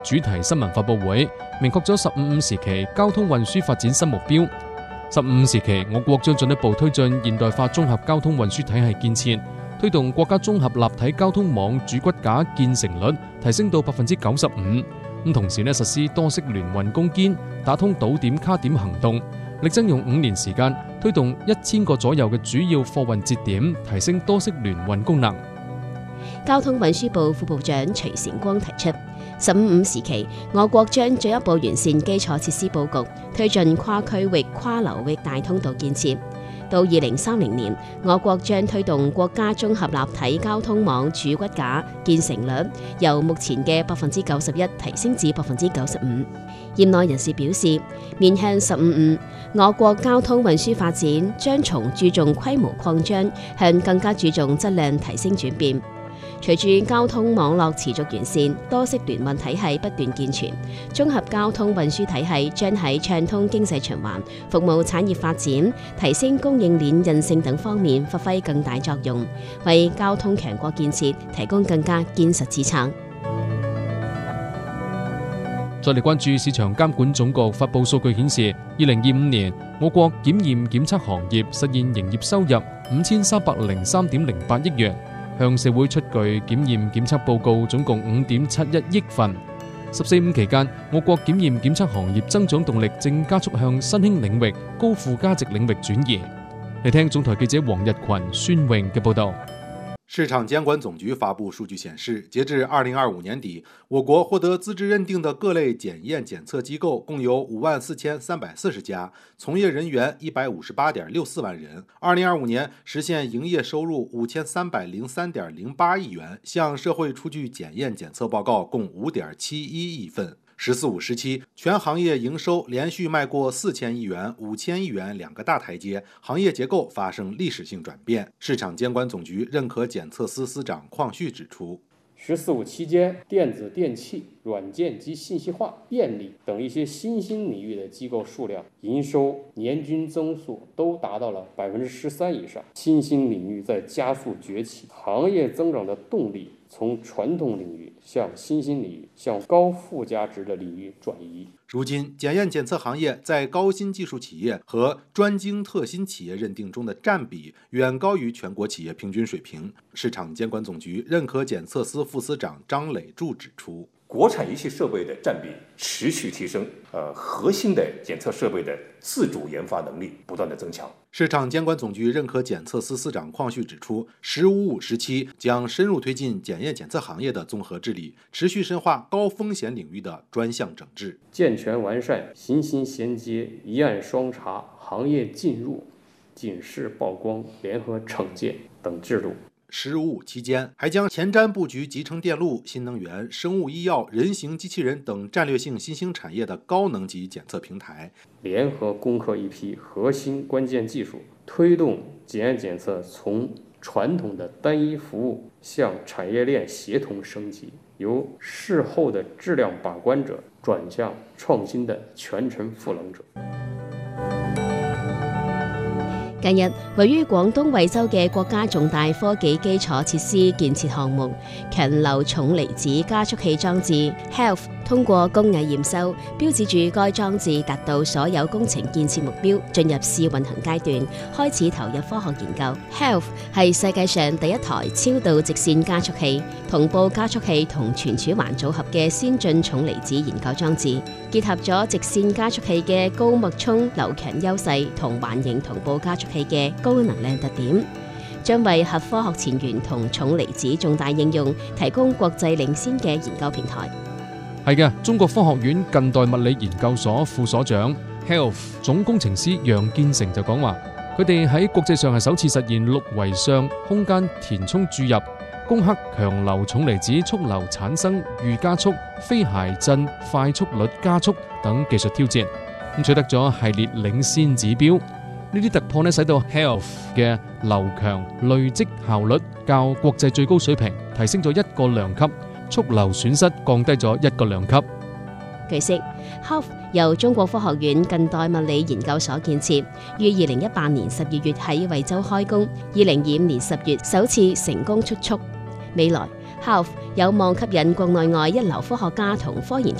主題新聞發佈會，明確咗15時期交通運輸發展新目標。15時期，我國將進一步推進現代化綜合交通運輸體系建設，推動國家綜合立體交通網主骨架建成率提升到95%。同時實施多式聯運攻堅，打通島點卡點行動，力爭用5年時間推動1000個左右嘅主要貨運節點，提升多式聯運功能。 交通運輸部副部長徐成光提出，15時期，我國將進一步完善基礎設施佈局，推進跨區域、跨流域大通道建設。到2030年，我國將推動國家綜合立體交通網主骨架建成率由目前嘅91%提升至95%。業內人士表示，面向15+5，我國交通運輸發展將從注重規模擴張向更加注重質量提升轉變。隨住交通網絡持續完善，多式聯運體系不斷健全，綜合交通運輸體系將喺暢通經濟循環、服務產業發展、提升供應鏈韌性等方面發揮更大作用，為交通強國建設提供更加堅實支撐。 再嚟關注市場監管總局發布數據顯示，2025年我國檢驗檢測行業實現營業收入5303.08億元。向社會出具檢驗檢測報告總共5.71億份。14.5期間，我國檢驗檢測行業增長動力正加速向新興領域、高附加值領域轉移。嚟聽總台記者黃日群、孫穎嘅報道。 市場監管總局發布數據顯示，截至2025年底，我國獲得資質認定的各類檢驗檢測機構共有54340家，從業人員158.64萬人。2025年實現營業收入5303.08億元，向社會出具檢驗檢測報告共5.71億份。14.5時期，全行業營收連續邁過4000億元、5000億元兩個大台階，行業結構發生歷史性轉變。市場監管總局認可檢測司司長鄺旭指出 ，14.5期間，電子電器、軟件及信息化、電力等一些新興領域的機構數量營收年均增速都達到了13%以上，新興領域在加速崛起，行業增長的動力從傳統領域向新興領域、向高附加值的領域轉移。 如今，檢驗檢測行業在高新技術企業和專精特新企業認定中的佔比遠高於全國企業平均水平。市場監管總局認可檢測司副司長張磊柱指出， 國產儀器設備的佔比持續提升，核心的檢測設備的自主研發能力不斷的增強。 市場監管總局認可檢測司司長鄺旭指出，15.5時期將深入推進檢驗檢測行業的綜合治理，持續深化高風險領域的專項整治， 健全完善行薪銜接、一案雙查、行業進入、警示曝光、聯合懲戒等制度。 15.5期間，還將前瞻布局集成電路、新能源、生物醫藥、人形機器人等戰略性新興產業的高能級檢測平台， 聯合攻克一批核心關鍵技術，推動檢驗檢測從傳統的單一服務向產業鏈協同升級，由事後的質量把關者轉向創新的全程賦能者。 近日，位於廣東惠州嘅國家重大科技基礎設施建設項目強流重離子加速器裝置 HELF 通過工藝驗收，標誌住該裝置達到所有工程建設目標，進入試運行階段，開始投入科學研究。HELF 係世界上第一台超導直線加速器、同步加速器同存儲環組合嘅先進重離子研究裝置，結合咗直線加速器嘅高脈衝流強優勢同環形同步加速器嘅高能量特點，將為核科學前沿同重離子重大應用提供國際領先嘅研究平台。 係嘅，中國科學院近代物理研究所副所長 HELF 總工程師楊建成就講話，佢哋喺國際上係首次實現6維相空間填充注入、攻克強流重離子速流產生預加速、非諧振快速率加速等技術挑戰，取得咗系列領先指標。呢啲突破使到 HELF 嘅流強累積效率較國際最高水平提升咗1個量級，速流損失降低咗1個量級。 據悉 ，HELF 由中國科學院近代物理研究所建設，於2018年12月喺惠州開工，2025年10月首次成功出艙。未來 ，Health 有望吸引國內外一流科學家同科研